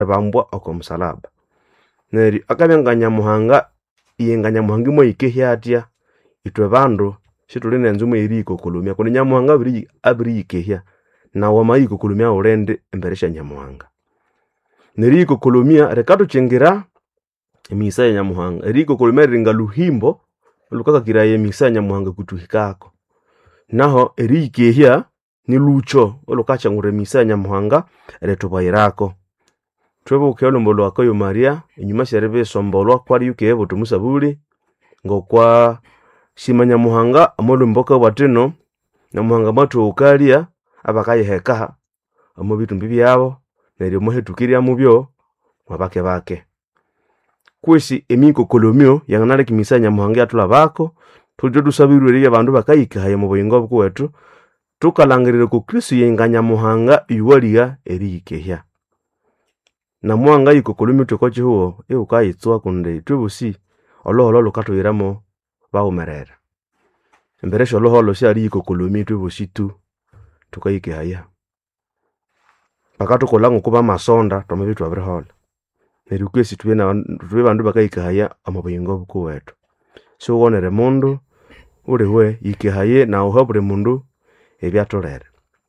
bambwa okomusalaba. Neryo akabyanga Nyamuhanga yenga Nyamuhanga moyikehya atya itwe bandu shituli nenzumu erikokolomya kundi Nyamuhanga abiri yikehya na wamayikokolomya urende emberesha Nyamuhanga. Nerikokolomya reka tuchengira emisa ya Nyamuhanga. Erikokolomya ringa luhimbo lukaka emisa ya Nyamuhanga kutuhikako. Naho erikehya ni lucho olukachangura emisa ya Nyamuhanga eretubayirako. Twebuke olombolo wakayo Maria enyuma sherebe sombolwa kwali yukeebo tumusabuli ngokwa shima Nyamuhanga amolumboka watino Nyamuhanga matu ukalia abakayiheka amo bitumbi byabo neryo muhetukirya mubyo mwabake bake. Kwesi emikokolomyo yanganale kimisa Nyamuhanga yatulabako tuljo dusabirwe abantu bakayikahaye mu buyingo bwetu tukalangirira ku Kristo yenga Nyamuhanga yuwaliya erikehya. Na muanga yikokolomyo tukoche huo ukayitswa kunde tubusi oloholo lukatoyiramo baumerera. Emberesho oloholo shali yikokolomyo tubusi tu tukayikehaya. Pakato kolango kuba masonda tomabitu abrihola. Neryo kwesi tuwe bandu bakayikehaya amabuyingo bwetu. So wonere mundu uliwe yikehaye na uhabure mundu ebyatolere.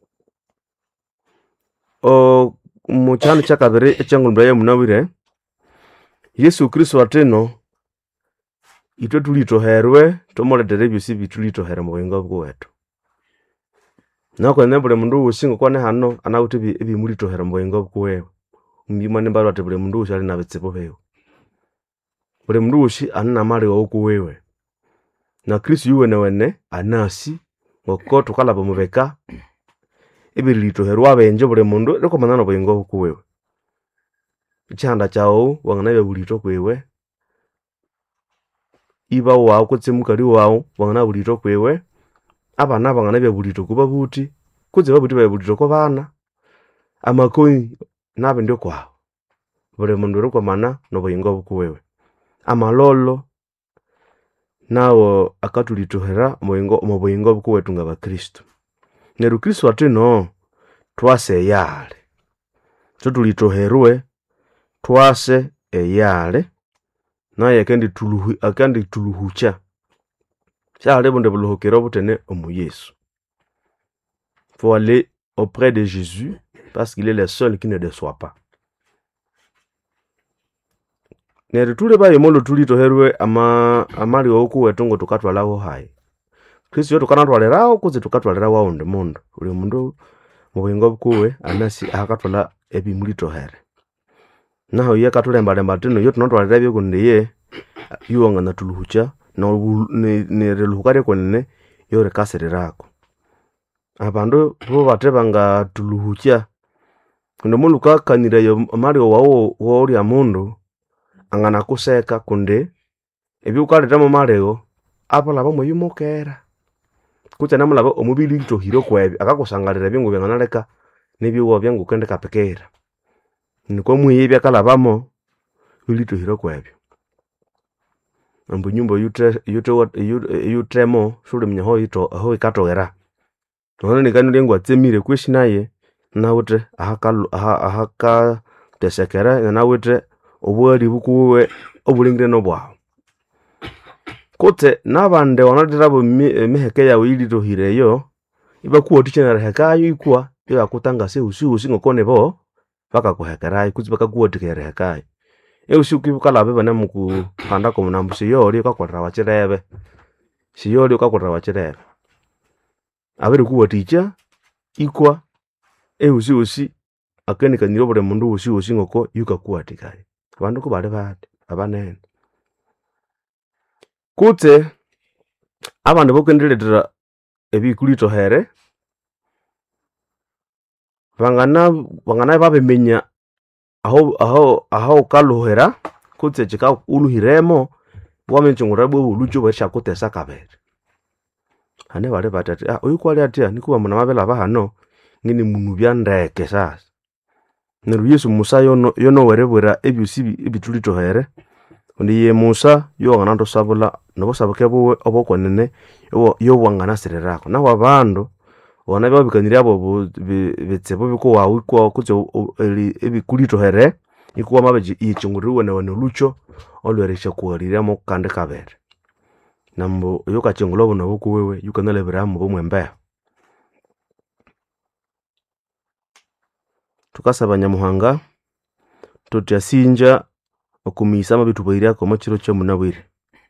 Muchano chakabere echangulubya ya munawire Yesu Kristo ateno itwe tulitoherwe tomoledere byose bitulitohere mu buyingo bwetu. Nako nembule mundu usingo kwane hano anawute ebimulitohere mu buyingo bwewe. Mbimane mbalo ate bule mundu ushali na betsebo bewe. Bule mundu ushi anana mali wa ukuwewe. Na Kristo yuwene wene anasi ngoko tukalaba mubeka ebiritoherwa abenje bule mundu reko manano buyingo bwewe. Ichanda chao wanganabe bulito kwewe. Iba wao kutse mukali wao wangana bulito kwewe. Abana banganabe bulito kuba buti kuze babuti baye bulito ko bana amakoi nabe ndio kwao. Bule mundu reko mana no buyingo bwewe. Amalolo nawo akatulitohera mu buyingo bwetu nga Bakristo. Neru Kristo atino twase yale. Tutulitoherwe twase eyale naye akandi tuluhucha. Chale bonde buluhokera butene omu Yesu. Faut aller auprès de Jésus parce qu'il est le seul qui ne déçoit pas. Neru tule baye molo tulitoherwe amali oku wetungo tukatwalaho hai. Kristo tukanatwaleraho kuze tukatwaleraho wawundi mundu. Uli mundu mu buyingo bwewe anasi akatwala ebimulitohere. Naho ye katulemba tino yo tunatwalera byo kundi ye yuwanga natuluhucha no nereluhukare konene yo rekasererako. Abandu bo batebanga tuluhucha kundi mundu kakanira yo amali wawo wori amundu angana kuseka kundi ebyukaleta mu marego apalaba mu yumokera. Kucha namulaba omubili gitohiro kwebyo akakusangalira byengo byanganaleka nebyo byango kende kapekera. Niko muyebya kalabamo bilitohiro kwebyo. Ambu nyumba yutremo shule mnyaho yito aho ikatogera. None nikanu lengwa tsemire kweshinaye nawute ahaka tesekera nawute obwali bukuwe obulingire no bwaho. Kote nabande wanadirabo meheke yawe ilitohireyo ibakuwa tuchenera hekayo ikwa iba kutanga se usi ngokone bo baka kuhekerayo kuzi baka kuwa tikere hekayo usi ukibukala bana muku kanda ko munambusi yori ukakorera wachirebe siyori ukakorera wachirebe abiri kuwa ticha ikwa usi akenika nirobore mundu usi ngoko yuka kuwa tikaye abandu ko bale bate abanene. Kute abandu bokendeletera ebikulitohere bangana babemenya aho kaluhera kutse chika uluhiremo bwamenchungura bwo ulucho bwesha kutesa kabere. Hane bale batati oyikwali atia nikuba muna mabela bahano ngini munu byandeke sasa. Neru Yesu Musa yono werebwera ebyusibi ebitulitohere. Undi ye Musa yo wanando sabula nobo sabuke buwe obokwanene yo wangana sererako na wabandu wana babikanira abo betsebo biko wawe kwa kutse ebikulitohere ikuwa mabeji ichunguriwe na wanulucho olweresha kuwariramo kandi kabere nambo yoka chengulobo na huku wewe yuka naleberamu bomwembea tukasaba Nyamuhanga tutyasinja okumisa amabitu bairiako machiro kyo munabwire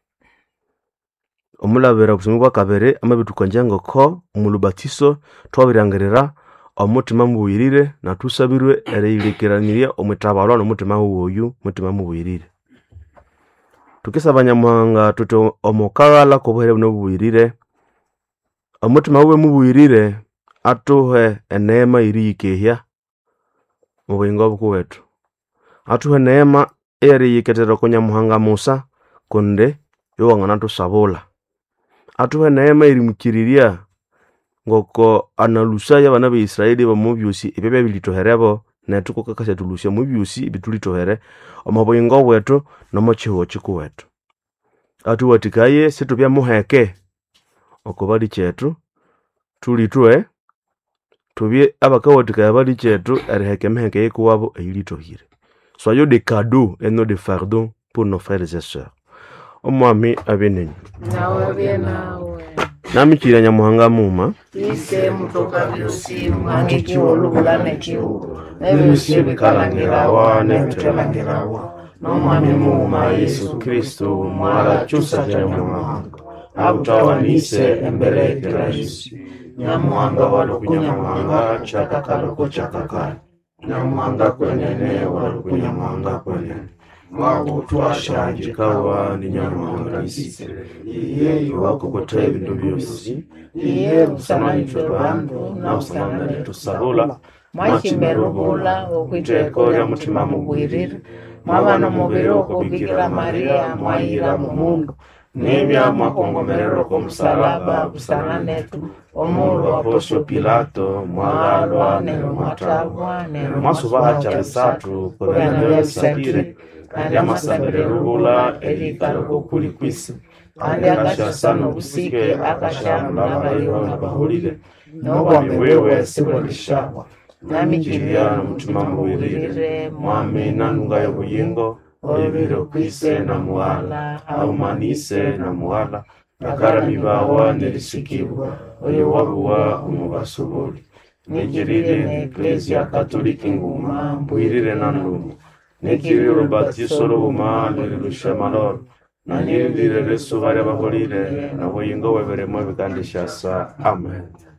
omulabera busumi bwa kabere amabitu kanjango ko omulubatiso twabirangerera omutima mubuyirire na tusabirwe ereyirekeraniria omutabalwa n'omutima woyu mutima mubuyirire tukisaba Nyamuhanga tuto omukagala kobuhere n'obuyirire omutima we mubuyirire atuhe enema irikehya mubingo bukwetu atuhe neema eriyiketera ko Nyamuhanga Musa konde yowangana tusabula atuhe neema irimukiriria ngoko analusaya bana be Israeli bamubyusi ebebe bilitoherebo netuko kakasha tulusya mubyusi bitulitohere omabingo bwetu nomochiho chikuwetu atu watikaye setubya muheke okobali chetu tulitwe tubye abakawatika bali chetu eriheke meheke yekuwabo eyilitohire soyez des cadeaux et non des fardeaux pour nos frères et sœurs omwami abenenyi nawe byenawe namikira Nyamuhanga muma ise mutoka byusi mwange kiwolubulane kiwu nebyusi bikalangirawa nebitelangirawa n'omwami muma Yesu Kristo mwala chusa cha Nyamuhanga abutawanise embere kirahisi Nyamuhanga walukunyamuhanga chakakaloko chakakala Nyamuhanga kwenene walukunyamuhanga kwenene mwakutwashangikawa ni Nyamuhanga isisire iye iwakukotea bintu byosi iye busamanitwe bandu na busamanitwe sabula mwachimerubula okwiteko ya mutima mubwirire mwabana mubiri okubikira Maria mwayira mu mundu nebya mwakongomerero ko musalaba busana netu omulu wa Poncio Pilato mwagalwa nero mwatabwa nero mwasubaha chabisatu kubera sapire kandi amasabire rubula erikalo kuli kwisi kandi akashasano busike akashamba n'abariho n'abahulire n'obwami wewe sibolishawa namijibya n'umutima mubirire mwami nanunga y'obuyingo oyebire kwise na muwala aumanise na muwala nakaramibawa nerisikibwa oyewabuwa umubasubuli nigirire na Eklezia Katoliki nguma mbwirire na ndumu nikiri urubatiso rubuma nirilushamaloro na nirindire resu bari abahulire na buyingo weberemo bikandishasa amen.